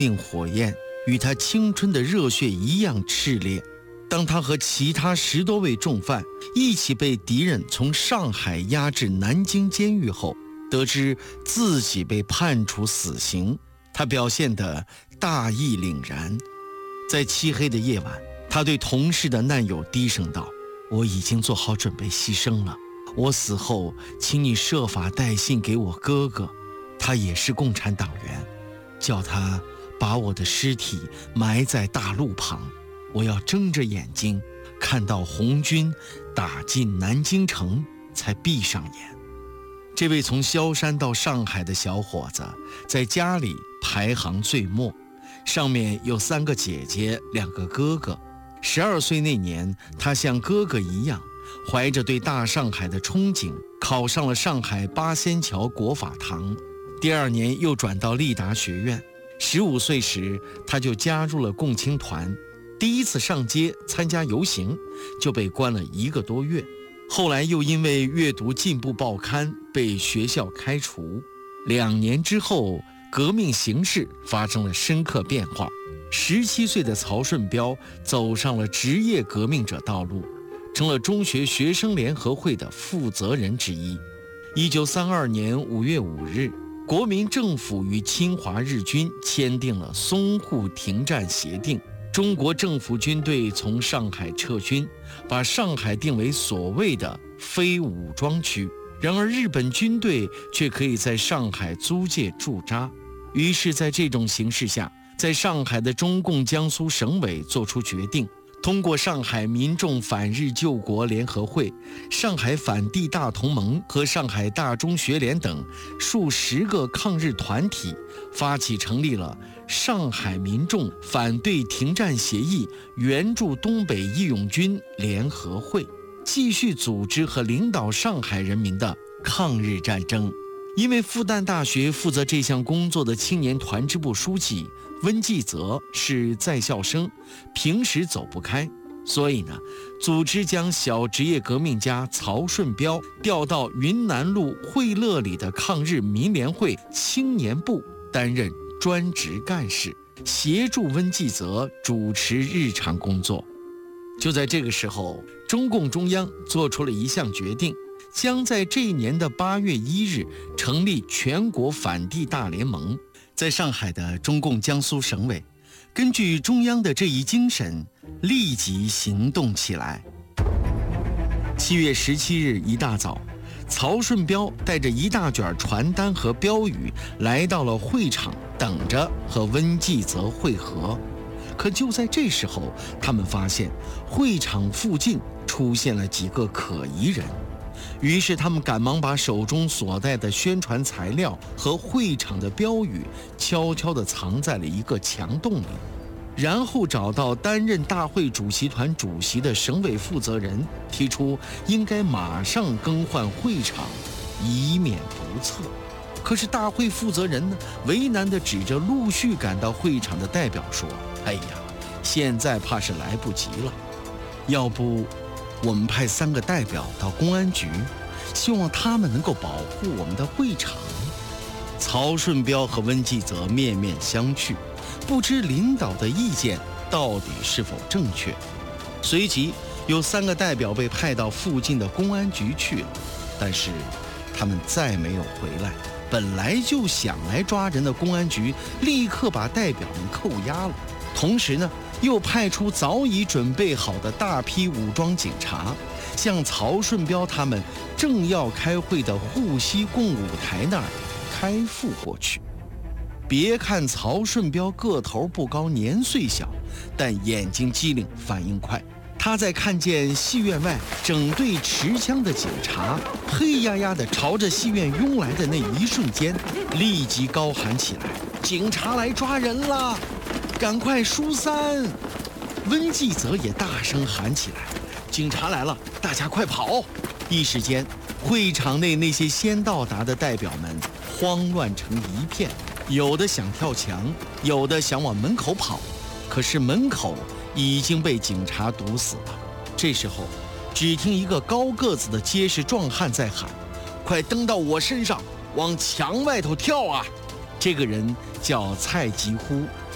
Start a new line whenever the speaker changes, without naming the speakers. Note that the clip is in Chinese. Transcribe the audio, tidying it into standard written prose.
命火焰与他青春的热血一样炽烈。当他和其他10多位重犯一起被敌人从上海押至南京监狱后，得知自己被判处死刑，他表现得大义凛然。在漆黑的夜晚，他对同事的难友低声道：“我已经做好准备牺牲了，我死后请你设法带信给我哥哥，他也是共产党员，叫他把我的尸体埋在大路旁，我要睁着眼睛看到红军打进南京城才闭上眼。”这位从萧山到上海的小伙子在家里排行最末，上面有3个姐姐2个哥哥。12岁那年，他像哥哥一样怀着对大上海的憧憬，考上了上海八仙桥国法堂。第2年又转到立达学院。15岁时，他就加入了共青团。第一次上街参加游行，就被关了1个多月。后来又因为阅读进步报刊被学校开除。2年之后，革命形势发生了深刻变化。17岁的曹顺标走上了职业革命者道路，成了中学学生联合会的负责人之一。1932年5月5日，国民政府与侵华日军签订了淞沪停战协定，中国政府军队从上海撤军，把上海定为所谓的非武装区。然而日本军队却可以在上海租界驻扎。于是在这种形势下，在上海的中共江苏省委作出决定，通过上海民众反日救国联合会、上海反帝大同盟和上海大中学联等数10个抗日团体，发起成立了上海民众反对停战协议援助东北义勇军联合会，继续组织和领导上海人民的抗日战争。因为复旦大学负责这项工作的青年团支部书记温继泽是在校生，平时走不开，所以呢，组织将小职业革命家曹顺标调到云南路惠乐里的抗日民联会青年部担任专职干事，协助温继泽主持日常工作。就在这个时候，中共中央做出了一项决定，将在这一年的8月1日成立全国反帝大联盟。在上海的中共江苏省委，根据中央的这一精神，立即行动起来。7月17日一大早，曹顺标带着一大卷传单和标语来到了会场，等着和温继泽会合。可就在这时候，他们发现会场附近出现了几个可疑人。于是他们赶忙把手中所带的宣传材料和会场的标语悄悄地藏在了一个墙洞里，然后找到担任大会主席团主席的省委负责人，提出应该马上更换会场，以免不测。可是大会负责人呢，为难地指着陆续赶到会场的代表说：“哎呀，现在怕是来不及了，要不我们派3个代表到公安局，希望他们能够保护我们的会场。”曹顺标和温继泽面面相觑，不知领导的意见到底是否正确。随即有3个代表被派到附近的公安局去了，但是他们再没有回来。本来就想来抓人的公安局立刻把代表们扣押了，同时呢，又派出早已准备好的大批武装警察，向曹顺标他们正要开会的沪西共舞台那儿开赴过去。别看曹顺标个头不高，年岁小，但眼睛机灵，反应快。他在看见戏院外整队持枪的警察黑压压地朝着戏院拥来的那一瞬间，立即高喊起来：“警察来抓人了，赶快疏散！”温继泽也大声喊起来：“警察来了，大家快跑！”一时间，会场内那些先到达的代表们慌乱成一片，有的想跳墙，有的想往门口跑，可是门口已经被警察堵死了。这时候，只听一个高个子的结实壮汉在喊：“快蹬到我身上，往墙外头跳啊！”这个人叫蔡吉呼，